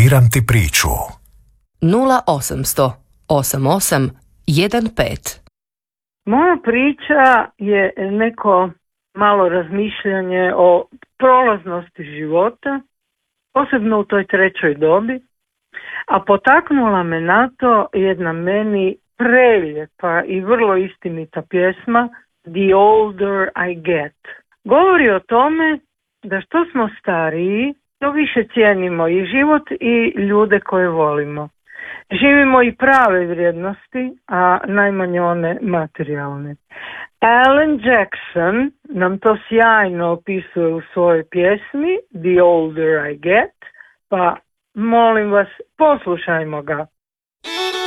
Insceniram ti priču. 0800 88 15. Moja priča je neko malo razmišljanje o prolaznosti života, posebno u toj trećoj dobi, a potaknula me na to jedna meni prelijepa i vrlo istinita pjesma The Older I Get. Govori o tome da što smo stariji, to više cijenimo i život i ljude koje volimo. Živimo i prave vrijednosti, a najmanje one materijalne. Alan Jackson nam to sjajno opisuje u svojoj pjesmi The Older I Get, pa molim vas, poslušajmo ga.